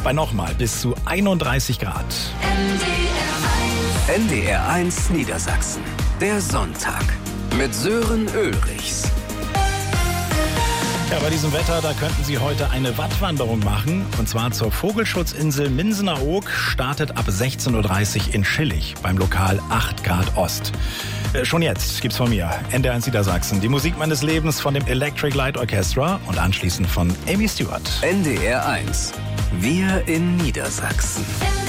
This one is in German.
Bei nochmal bis zu 31 Grad. NDR 1 Niedersachsen. Der Sonntag mit Sören Ulrichs. Ja, bei diesem Wetter, da könnten Sie heute eine Wattwanderung machen. Und zwar zur Vogelschutzinsel Minsener-Oog, startet ab 16.30 Uhr in Schillig beim Lokal 8 Grad Ost. Schon jetzt gibt's von mir, NDR 1 Niedersachsen, die Musik meines Lebens von dem Electric Light Orchestra und anschließend von Amy Stewart. NDR 1. Wir in Niedersachsen.